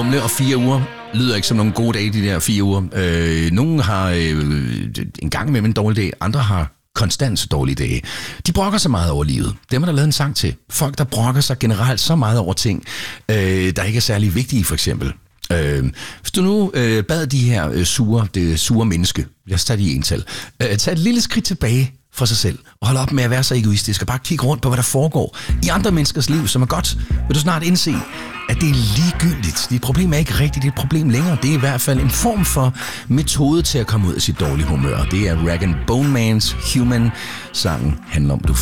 gamle, og 4 uger lyder ikke som nogle gode dage, de der 4 uger. Nogle har en gang imellem en dårlig dag, andre har konstant dårlige dage. De brokker sig meget over livet. Dem er der lavet en sang til. Folk, der brokker sig generelt så meget over ting, der ikke er særlig vigtige, for eksempel. Hvis du nu bad de her det sure menneske, lad os tage de ental, tage et lille skridt tilbage for sig selv, og holde op med at være så egoistisk, og bare kigge rundt på, hvad der foregår i andre menneskers liv, som er godt, vil du snart indse, at det er ligegyldigt. Dit problem er ikke rigtigt dit problem længere. Det er i hvert fald en form for metode til at komme ud af sit dårlige humør. Det er Rag & Bone Mans Human. Sangen handler om, du